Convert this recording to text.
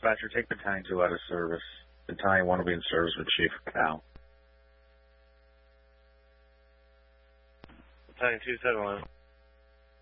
Dispatcher, take Battalion 2 out of service. Battalion 1 will be in service with Chief Cal. Battalion 2, 7-1.